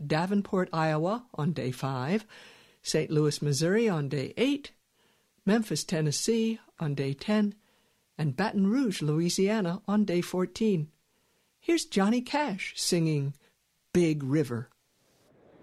Davenport, Iowa on day 5, St. Louis, Missouri on day 8, Memphis, Tennessee on day 10, and Baton Rouge, Louisiana on day 14. Here's Johnny Cash singing Big River.